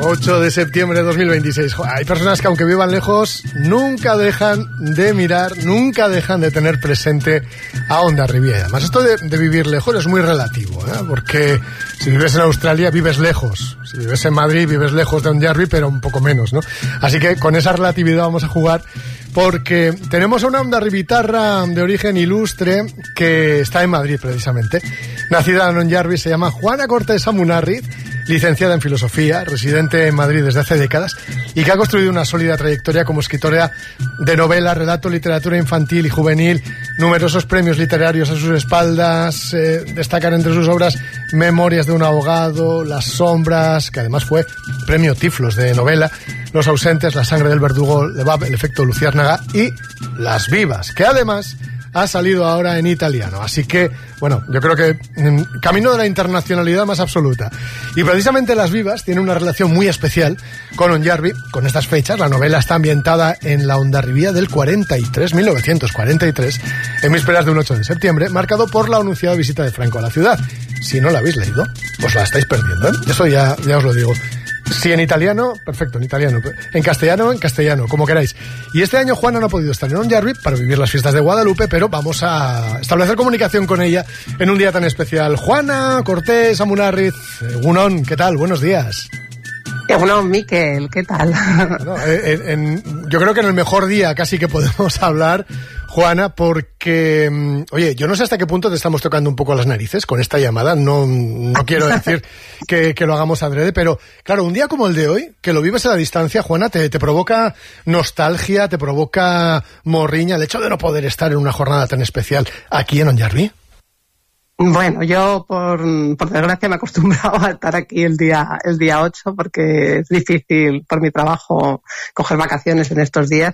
8 de septiembre de 2026. Hay personas que aunque vivan lejos, nunca dejan de mirar, nunca dejan de tener presente a Hondarribia. Además, esto de vivir lejos es muy relativo, ¿eh? Porque si vives en Australia, vives lejos. Si vives en Madrid, vives lejos de Hondarribia, pero un poco menos, ¿no? Así que con esa relatividad vamos a jugar, porque tenemos a una hondarribitarra de origen ilustre que está en Madrid, precisamente. Nacida en Hondarribia, se llama Juana Cortés Amunarriz, licenciada en Filosofía, residente en Madrid desde hace décadas y que ha construido una sólida trayectoria como escritora de novela, relato, literatura infantil y juvenil, numerosos premios literarios a sus espaldas, destacan entre sus obras Memorias de un abogado, Las sombras, que además fue premio Tiflos de novela, Los ausentes, La sangre del verdugo, Lebab, El efecto luciérnaga y Las vivas, que además ha salido ahora en italiano. Así que, bueno, yo creo que camino de la internacionalidad más absoluta. Y precisamente Las vivas tiene una relación muy especial con Hondarribia, con estas fechas. La novela está ambientada en la Hondarribia del 43, 1943, en vísperas de un 8 de septiembre, marcado por la anunciada visita de Franco a la ciudad. Si no la habéis leído, pues la estáis perdiendo, ¿eh? Eso ya os lo digo. Si en italiano, perfecto, en italiano. En castellano, como queráis. Y este año Juana no ha podido estar en Hondarribia para vivir las fiestas de Guadalupe, pero vamos a establecer comunicación con ella en un día tan especial. Juana Cortés Amunarriz, Egunon, ¿qué tal? Buenos días. Egunon, Miquel, ¿qué tal? Bueno, yo creo que en el mejor día casi que podemos hablar, Juana, porque, oye, yo no sé hasta qué punto te estamos tocando un poco las narices con esta llamada, no quiero decir que lo hagamos adrede, pero claro, un día como el de hoy, que lo vives a la distancia, Juana, te provoca nostalgia, te provoca morriña el hecho de no poder estar en una jornada tan especial aquí en Hondarribia. Bueno, yo por desgracia me he acostumbrado a estar aquí el día 8 porque es difícil por mi trabajo coger vacaciones en estos días.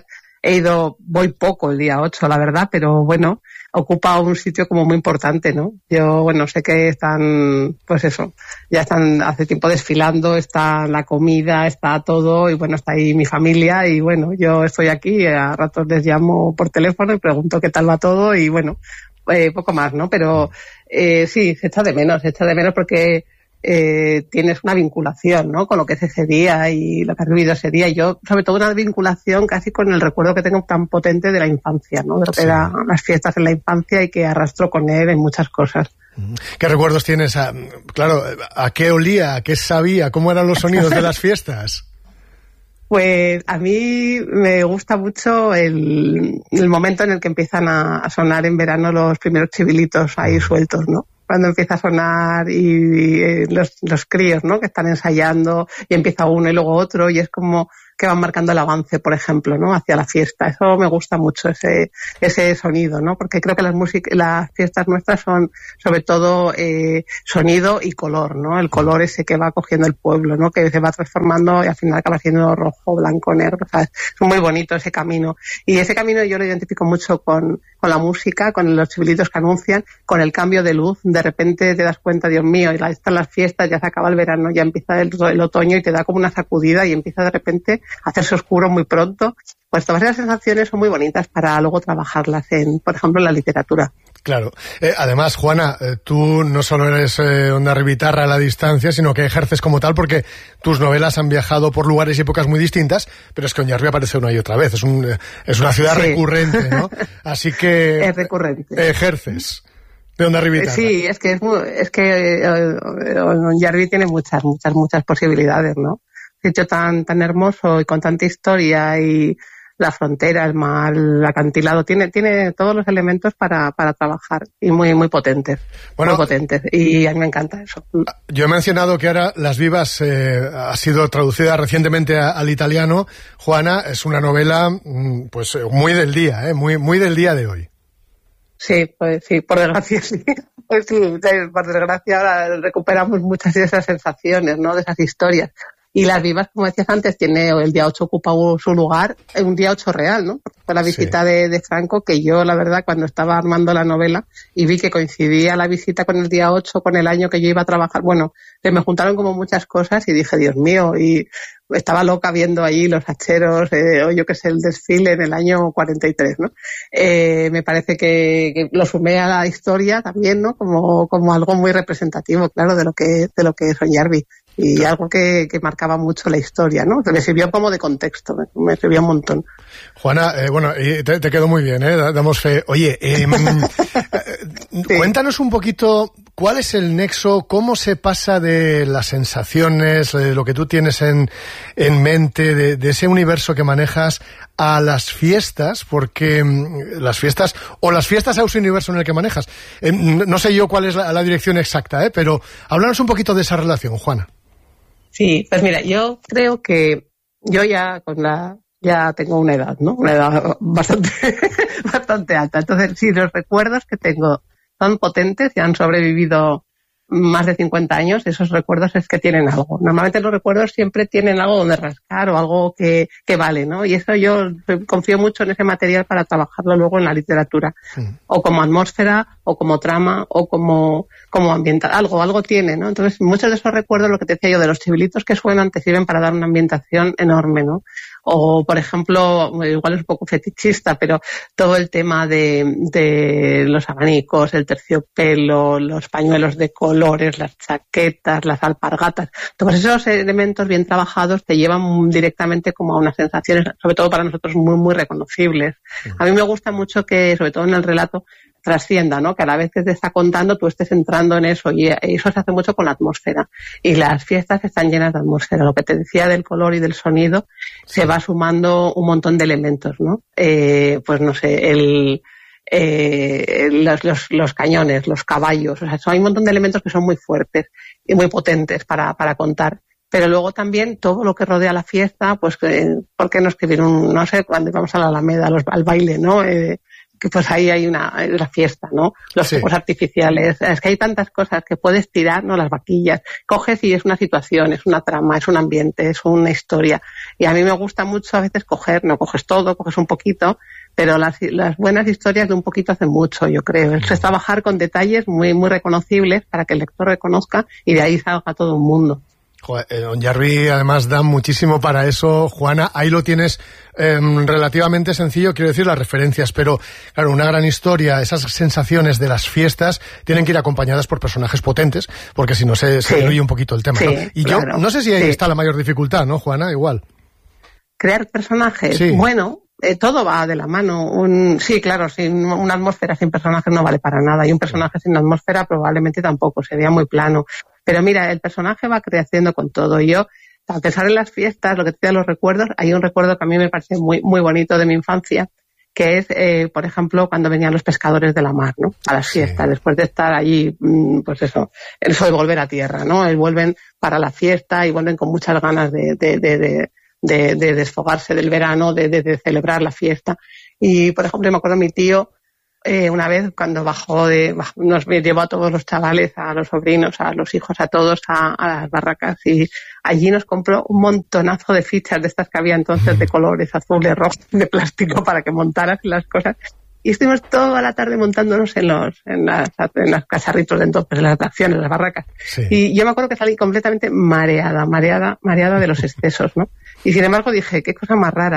Voy poco el día 8, la verdad, pero bueno, ocupa un sitio como muy importante, ¿no? Yo, bueno, sé que están, pues eso, ya están hace tiempo desfilando, está la comida, está todo, y bueno, está ahí mi familia, y bueno, yo estoy aquí, a ratos les llamo por teléfono y pregunto qué tal va todo, y bueno, poco más, ¿no? Pero sí, se echa de menos porque tienes una vinculación, ¿no? Con lo que es ese día y lo que has vivido ese día. Y yo, sobre todo, una vinculación casi con el recuerdo que tengo tan potente de la infancia, ¿no? De lo que eran las fiestas en la infancia y que arrastro con él en muchas cosas. ¿Qué recuerdos tienes? Claro, ¿a qué olía? ¿A qué sabía? ¿Cómo eran los sonidos de las fiestas? Pues a mí me gusta mucho el momento en el que empiezan a sonar en verano los primeros chivilitos ahí sueltos, ¿no? Cuando empieza a sonar y los críos, ¿no? Que están ensayando y empieza uno y luego otro y es como que van marcando el avance, por ejemplo, ¿no? Hacia la fiesta. Eso me gusta mucho, ese sonido, ¿no? Porque creo que las fiestas nuestras son sobre todo sonido y color, ¿no? El color ese que va cogiendo el pueblo, ¿no? Que se va transformando y al final acaba siendo rojo, blanco, negro, ¿sabes? Es muy bonito ese camino. Y ese camino yo lo identifico mucho con la música, con los chivilitos que anuncian, con el cambio de luz. De repente te das cuenta, Dios mío, y están las fiestas, ya se acaba el verano, ya empieza el otoño y te da como una sacudida y empieza de repente a hacerse oscuro muy pronto. Pues todas esas sensaciones son muy bonitas para luego trabajarlas por ejemplo, en la literatura. Claro. Además, Juana, tú no solo eres hondarribitarra a la distancia, sino que ejerces como tal porque tus novelas han viajado por lugares y épocas muy distintas, pero es que Hondarribia aparece una y otra vez. Es una ciudad recurrente, ¿no? Así que... Es recurrente. Ejerces de hondarribitarra. Sí, es que Hondarribia tiene muchas posibilidades, ¿no? Sitio tan hermoso y con tanta historia y la frontera, el mar, el acantilado, tiene todos los elementos para trabajar y muy potentes, muy potentes, y a mí me encanta eso. Yo he mencionado que ahora Las vivas ha sido traducida recientemente al italiano. Juana, es una novela pues muy del día, muy del día de hoy. Sí, pues sí, por desgracia sí. Pues sí, por desgracia ahora recuperamos muchas de esas sensaciones, ¿no? De esas historias. Y Las vivas, como decías antes, el día 8 ocupa su lugar, un día 8 real, ¿no? Porque fue la visita de Franco, que yo, la verdad, cuando estaba armando la novela y vi que coincidía la visita con el día 8, con el año que yo iba a trabajar, bueno, se me juntaron como muchas cosas y dije, Dios mío, y estaba loca viendo ahí los hacheros, o yo qué sé, el desfile en el año 43, ¿no? Me parece que lo sumé a la historia también, ¿no? Como algo muy representativo, claro, de lo que es Hondarribia. Y algo que marcaba mucho la historia, ¿no? Que me sirvió como de contexto, me sirvió un montón. Juana, te quedó muy bien, damos fe. Oye, sí. Cuéntanos un poquito cuál es el nexo, cómo se pasa de las sensaciones, de lo que tú tienes en mente, de ese universo que manejas, a las fiestas, porque las fiestas a ese universo en el que manejas. No sé yo cuál es la dirección exacta, pero háblanos un poquito de esa relación, Juana. Sí, pues mira, yo creo que yo ya tengo una edad, ¿no? Una edad bastante alta. Entonces, sí, los recuerdos que tengo son potentes y han sobrevivido más de 50 años, esos recuerdos es que tienen algo. Normalmente los recuerdos siempre tienen algo donde rascar o algo que vale, ¿no? Y eso yo confío mucho en ese material para trabajarlo luego en la literatura. O como atmósfera, o como trama, o como ambiental. Algo tiene, ¿no? Entonces, muchos de esos recuerdos, lo que te decía yo, de los chivilitos que suenan, te sirven para dar una ambientación enorme, ¿no? O, por ejemplo, igual es un poco fetichista, pero todo el tema de los abanicos, el terciopelo, los pañuelos de colores, las chaquetas, las alpargatas, todos esos elementos bien trabajados te llevan directamente como a unas sensaciones, sobre todo para nosotros, muy, muy reconocibles. A mí me gusta mucho que, sobre todo en el relato, trascienda, ¿no? Que a la vez que te está contando tú estés entrando en eso, y eso se hace mucho con la atmósfera, y las fiestas están llenas de atmósfera. Lo que te decía del color y del sonido, se va sumando un montón de elementos, ¿no? Pues no sé, los cañones, los caballos, o sea, hay un montón de elementos que son muy fuertes y muy potentes para contar. Pero luego también todo lo que rodea la fiesta, pues, ¿por qué no escribir no sé, cuando vamos a la Alameda, al baile, ¿no? Que pues ahí hay la fiesta, ¿no? Los fuegos artificiales. Es que hay tantas cosas que puedes tirar, ¿no? Las vaquillas. Coges y es una situación, es una trama, es un ambiente, es una historia. Y a mí me gusta mucho a veces no coges todo, coges un poquito, pero las buenas historias de un poquito hacen mucho, yo creo. Es trabajar con detalles muy, muy reconocibles para que el lector reconozca y de ahí salga todo un mundo. Onyarbi además da muchísimo para eso, Juana. Ahí lo tienes relativamente sencillo, quiero decir, las referencias, pero claro, una gran historia, esas sensaciones de las fiestas tienen que ir acompañadas por personajes potentes, porque si no se diluye un poquito el tema, ¿no? Y claro, yo no sé si ahí está la mayor dificultad, ¿no, Juana? Igual. Crear personajes, bueno, todo va de la mano. Sí, claro, sin una atmósfera sin personajes no vale para nada, y un personaje sin atmósfera probablemente tampoco, sería muy plano. Pero mira, el personaje va creciendo con todo. Yo, a pesar de las fiestas, lo que te decía, los recuerdos, hay un recuerdo que a mí me parece muy, muy bonito de mi infancia, que es, por ejemplo, cuando venían los pescadores de la mar, ¿no? A las fiestas, después de estar allí, pues eso de volver a tierra, ¿no? Vuelven para la fiesta y vuelven con muchas ganas de desfogarse del verano, de celebrar la fiesta. Y, por ejemplo, me acuerdo mi tío, una vez cuando nos llevó a todos los chavales, a los sobrinos, a los hijos, a todos a las barracas, y allí nos compró un montonazo de fichas de estas que había entonces de colores azules, rojos, de plástico para que montaras las cosas. Y estuvimos toda la tarde montándonos en las casarritos de entonces, en las atracciones, en las barracas. Sí. Y yo me acuerdo que salí completamente mareada de los excesos, ¿no? Y sin embargo dije, qué cosa más rara.